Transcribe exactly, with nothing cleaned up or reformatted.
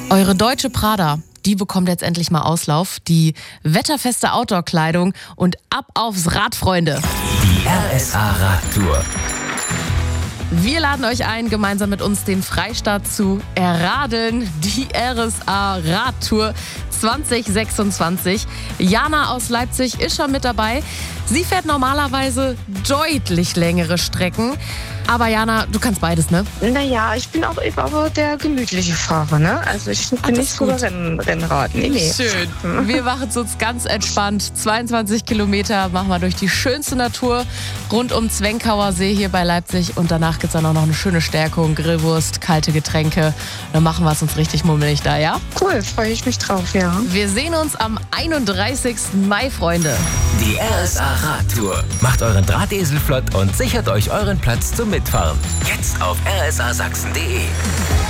Eure deutsche Prada, die bekommt jetzt endlich mal Auslauf. Die wetterfeste Outdoor-Kleidung und ab aufs Rad, Freunde. Die R S A Radtour. Wir laden euch ein, gemeinsam mit uns den Freistaat zu erradeln. Die R S A Radtour zwanzig sechsundzwanzig. Jana aus Leipzig ist schon mit dabei. Sie fährt normalerweise deutlich längere Strecken. Aber Jana, du kannst beides, ne? Naja, ich bin auch eben aber der gemütliche Fahrer, ne? Also ich bin Ach, nicht so gut. Renn, Rennrad. Nee, nee. Schön. Wir machen es uns ganz entspannt. zweiundzwanzig Kilometer machen wir durch die schönste Natur rund um Zwenkauer See hier bei Leipzig. Und danach gibt es dann auch noch eine schöne Stärkung, Grillwurst, kalte Getränke. Dann machen wir es uns richtig mummelig da, ja? Cool, freue ich mich drauf, ja. Wir sehen uns am einunddreißigsten Mai, Freunde. Die R S A Radtour. Macht euren Drahtesel flott und sichert euch euren Platz zum Mitfahren. Jetzt auf r s a sachsen punkt d e.